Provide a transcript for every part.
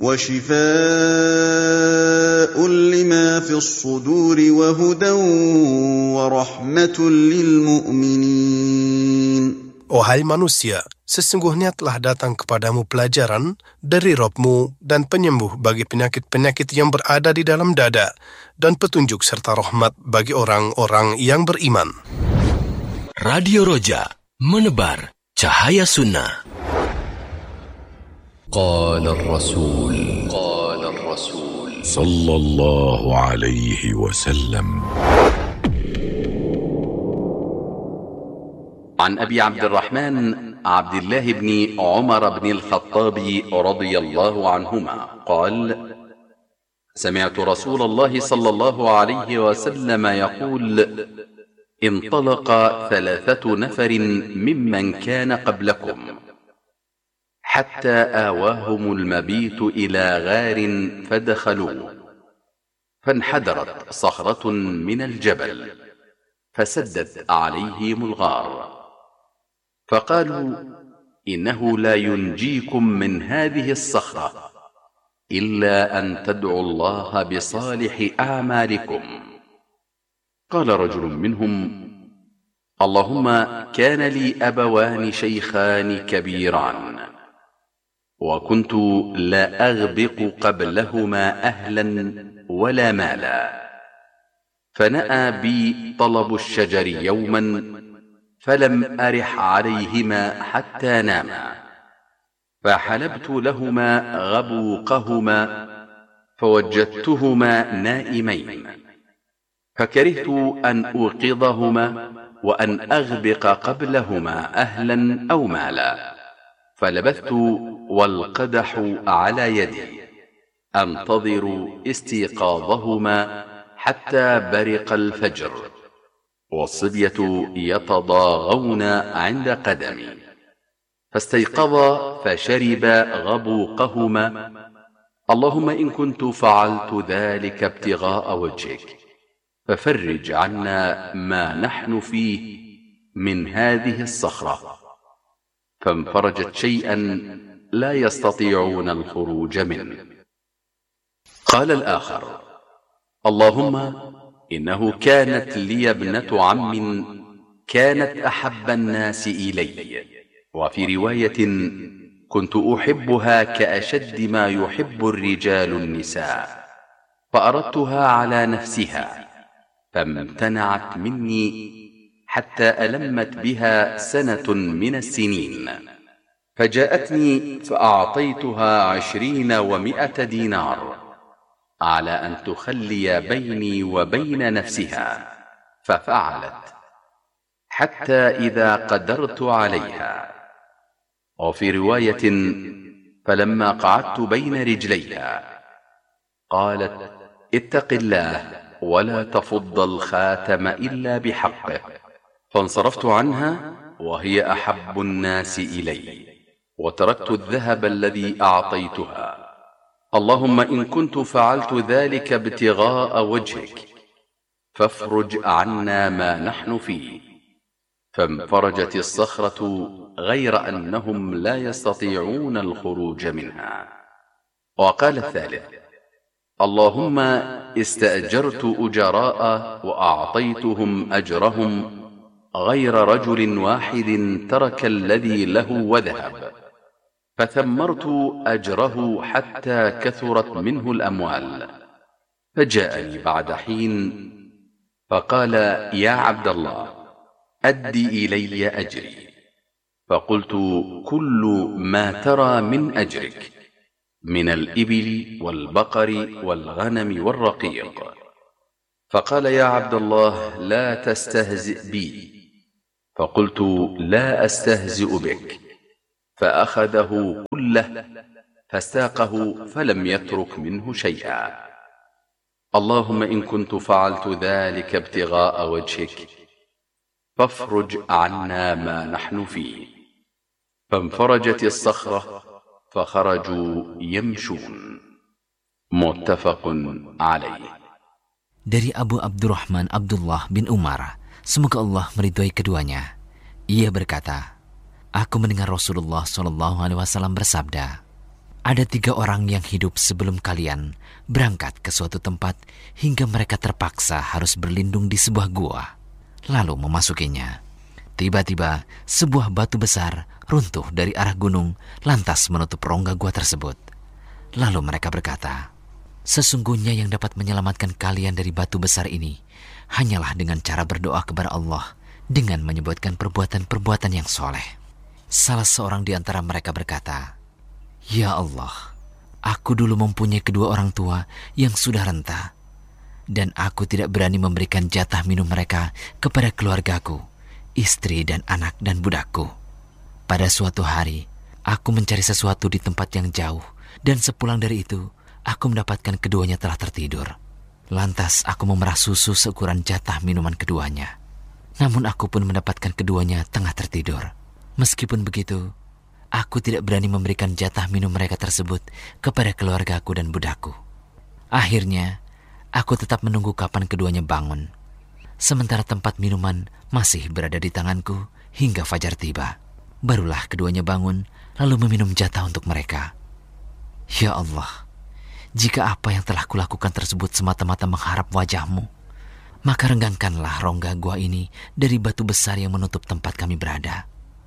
وشفاء لما في الصدور وهدى ورحمة للمؤمنين. Wahai manusia, sesungguhnya telah datang kepadamu pelajaran dari Rabb-mu dan penyembuh bagi penyakit-penyakit yang berada di dalam dada dan petunjuk serta rahmat bagi orang-orang yang beriman. Radio Roja, menebar cahaya sunnah. Qala ar-rasul sallallahu alaihi wasallam. عن أبي عبد الرحمن عبد الله بن عمر بن الخطاب رضي الله عنهما قال: سمعت رسول الله صلى الله عليه وسلم يقول: انطلق 3 نفر ممن كان قبلكم حتى آواهم المبيت إلى غار فدخلوه، فانحدرت صخرة من الجبل فسدت عليهم الغار، فقالوا: إنه لا ينجيكم من هذه الصخرة إلا أن تدعوا الله بصالح أعمالكم. قال رجل منهم: اللهم كان لي أبوان شيخان كبيران وكنت لا أغبق قبلهما أهلا ولا مالا، فنأى بي طلب الشجر يوما فلم أرح عليهما حتى ناما، فحلبت لهما غبوقهما فوجدتهما نائمين، فكرهت أن أوقظهما وأن أغبق قبلهما أهلا أو مالا، فلبثت والقدح على يدي أنتظر استيقاظهما حتى برق الفجر، والصبية يتضاغون عند قدمي، فاستيقظا فشربا غبوقهما. اللهم إن كنت فعلت ذلك ابتغاء وجهك ففرج عنا ما نحن فيه من هذه الصخرة، فانفرجت شيئا لا يستطيعون الخروج منه. قال الآخر: اللهم إنه كانت لي ابنة عم كانت أحب الناس إلي، وفي رواية: كنت أحبها كأشد ما يحب الرجال النساء، فأردتها على نفسها فامتنعت مني حتى ألمت بها سنة من السنين، فجاءتني فأعطيتها 20 و100 دينار على أن تخلي بيني وبين نفسها، ففعلت حتى إذا قدرت عليها. وفي رواية: فلما قعدت بين رجليها قالت: اتق الله ولا تفض الخاتم إلا بحقه، فانصرفت عنها وهي أحب الناس إلي، وتركت الذهب الذي أعطيتها. اللهم إن كنت فعلت ذلك ابتغاء وجهك فافرج عنا ما نحن فيه. فانفرجت الصخرة غير أنهم لا يستطيعون الخروج منها. وقال الثالث: اللهم استأجرت أجراء وأعطيتهم أجرهم غير رجل واحد ترك الذي له وذهب، فثمرت أجره حتى كثرت منه الأموال، فجاءني بعد حين فقال: يا عبد الله أدي إلي أجري، فقلت: كل ما ترى من أجرك من الإبل والبقر والغنم والرقيق. فقال: يا عبد الله لا تستهزئ بي، فقلت: لا أستهزئ بك، فأخذه كله فاستاقه فلم يترك منه شيئا. اللهم إن كنت فعلت ذلك ابتغاء وجهك فافرج عنا ما نحن فيه. فانفرجت الصخرة فخرجوا يمشون. متفق عليه. Dari Abu Abdurrahman Abdullah bin Umar, semoga Allah meridhai keduanya. Ia berkata, aku mendengar Rasulullah SAW bersabda, Ada 3 orang yang hidup sebelum kalian berangkat ke suatu tempat hingga mereka terpaksa harus berlindung di sebuah gua, lalu memasukinya. Tiba-tiba sebuah batu besar runtuh dari arah gunung lantas menutup rongga gua tersebut. Lalu mereka berkata, sesungguhnya yang dapat menyelamatkan kalian dari batu besar ini hanyalah dengan cara berdoa kepada Allah dengan menyebutkan perbuatan-perbuatan yang soleh. Salah seorang di antara mereka berkata, Ya Allah, aku dulu mempunyai kedua orang tua yang sudah renta, dan aku tidak berani memberikan jatah minum mereka kepada keluargaku, istri dan anak dan budakku. Pada suatu hari, aku mencari sesuatu di tempat yang jauh, dan sepulang dari itu, aku mendapatkan keduanya telah tertidur. Lantas aku memerah susu seukuran jatah minuman keduanya. Namun aku pun mendapatkan keduanya tengah tertidur. Meskipun begitu, aku tidak berani memberikan jatah minum mereka tersebut kepada keluargaku dan budakku. Akhirnya, aku tetap menunggu kapan keduanya bangun. Sementara tempat minuman masih berada di tanganku hingga fajar tiba. Barulah keduanya bangun lalu meminum jatah untuk mereka. Ya Allah, jika apa yang telah kulakukan tersebut semata-mata mengharap wajah-Mu, maka renggangkanlah rongga gua ini dari batu besar yang menutup tempat kami berada.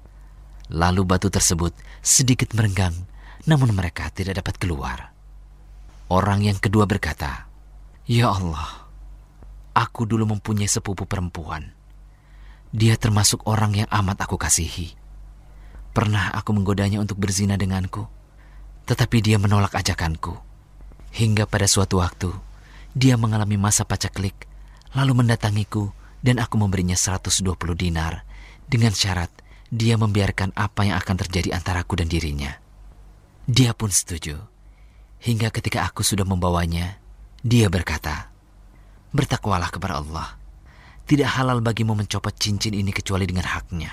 Lalu batu tersebut sedikit merenggang, namun mereka tidak dapat keluar. Orang yang kedua berkata, Ya Allah, aku dulu mempunyai sepupu perempuan. Dia termasuk orang yang amat aku kasihi. Pernah aku menggodanya untuk berzina denganku, tetapi dia menolak ajakanku. Hingga pada suatu waktu, dia mengalami masa pacaklik, lalu mendatangiku dan aku memberinya 120 dinar dengan syarat dia membiarkan apa yang akan terjadi antaraku dan dirinya. Dia pun setuju. Hingga ketika aku sudah membawanya, dia berkata, Bertakwalah kepada Allah. Tidak halal bagimu mencopot cincin ini kecuali dengan haknya.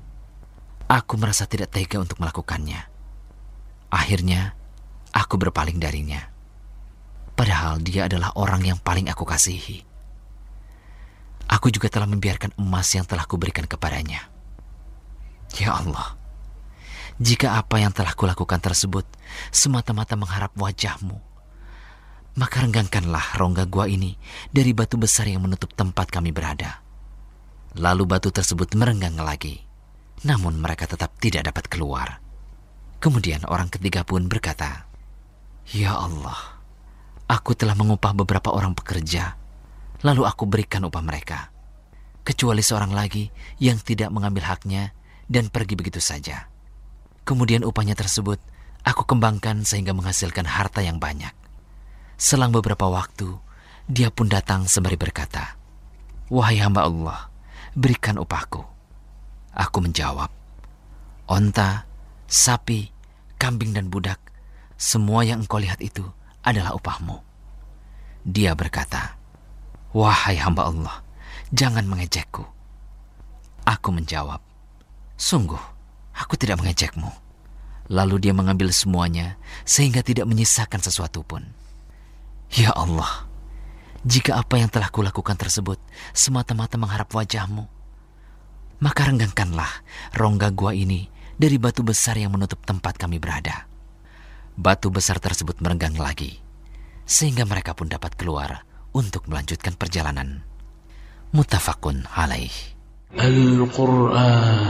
Aku merasa tidak tega untuk melakukannya. Akhirnya, aku berpaling darinya. Padahal dia adalah orang yang paling aku kasihi. Aku juga telah membiarkan emas yang telah kuberikan kepadanya. Ya Allah, jika apa yang telah kulakukan tersebut semata-mata mengharap wajah-Mu, maka renggangkanlah rongga gua ini dari batu besar yang menutup tempat kami berada. Lalu batu tersebut merenggang lagi, namun mereka tetap tidak dapat keluar. Kemudian orang ketiga pun berkata, Ya Allah, aku telah mengupah beberapa orang pekerja, lalu aku berikan upah mereka, kecuali seorang lagi yang tidak mengambil haknya dan pergi begitu saja. Kemudian upahnya tersebut aku kembangkan sehingga menghasilkan harta yang banyak. Selang beberapa waktu, dia pun datang sembari berkata, Wahai hamba Allah, berikan upahku. Aku menjawab, Onta, sapi, kambing dan budak, semua yang engkau lihat itu adalah upahmu. Dia berkata, Wahai hamba Allah, jangan mengejekku. Aku menjawab, Sungguh, aku tidak mengejekmu. Lalu dia mengambil semuanya sehingga tidak menyisakan sesuatu pun. Ya Allah, jika apa yang telah kulakukan tersebut semata-mata mengharap wajah-Mu, maka renggangkanlah rongga gua ini dari batu besar yang menutup tempat kami berada. Batu besar tersebut merenggang lagi, sehingga mereka pun dapat keluar untuk melanjutkan perjalanan. Muttafaqun alaih. Al-Quran